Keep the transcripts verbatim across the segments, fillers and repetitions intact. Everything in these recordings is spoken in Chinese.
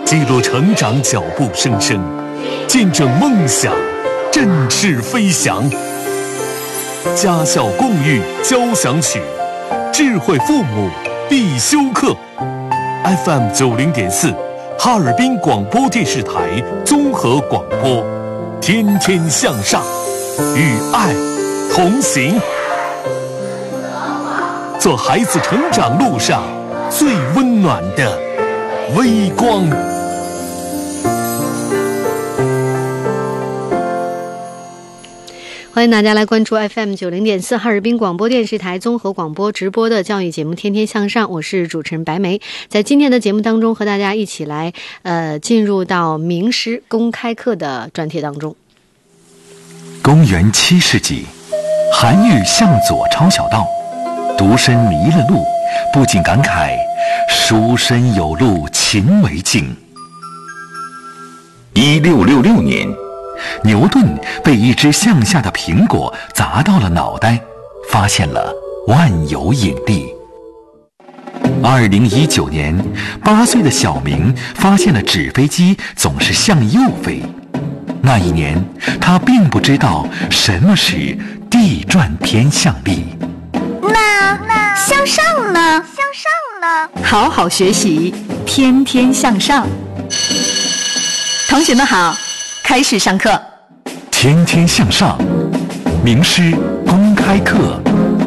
记录成长脚步声声，见证梦想振翅飞翔。家校共育交响曲，智慧父母必修课。F M 九零点四，哈尔滨广播电视台综合广播，天天向上，与爱同行，做孩子成长路上最温暖的微光。 欢迎大家来关注 F M 九零点四哈尔滨广播电视台综合广播直播的教育节目《天天向上》，我是主持人白梅。在今天的节目当中，和大家一起来呃进入到名师公开课的专题当中。 公元七世纪，韩愈向左抄小道，独身迷了路，不禁感慨：书生有路勤为径。一六六六年，牛顿被一只向下的苹果砸到了脑袋，发现了万有引力。二零一九年，八岁的小明发现了纸飞机总是向右飞。那一年，他并不知道什么是地转偏向力。 那那向上呢？向上呢？ 好好学习，天天向上。同学们好，开始上课。 天天向上，名师公开课。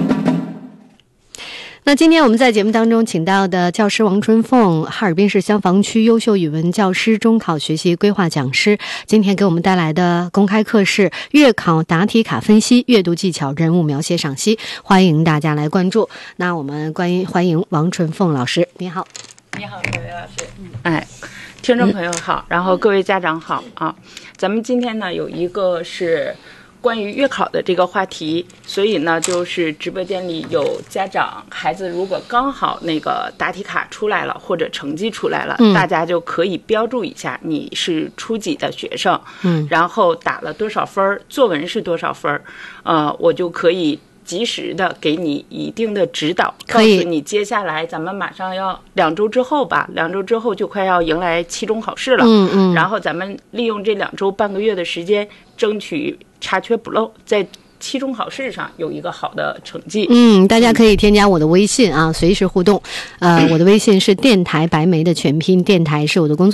那今天我们在节目当中请到的教师王春凤，哈尔滨市消防区优秀语文教师、中考学习规划讲师，今天给我们带来的公开课是月考答题卡分析、阅读技巧、人物描写赏析，欢迎大家来关注。那我们关于欢迎王春凤老师，你好。 你好，各位老师。哎，听众朋友好，然后各位家长好啊。咱们今天呢有一个是关于月考的这个话题，所以呢就是直播间里有家长孩子如果刚好那个答题卡出来了或者成绩出来了、嗯、大家就可以标注一下你是初几的学生，嗯，然后打了多少分，作文是多少分，呃我就可以及时的给你一定的指导，告诉你接下来咱们马上要两周之后吧，两周之后就快要迎来期中考试了，嗯嗯，然后咱们利用这两周半个月的时间，争取查缺补漏，在期中考试上有一个好的成绩。 嗯，大家可以添加我的微信啊，随时互动。呃，我的微信是电台白梅的全拼，电台是我的工作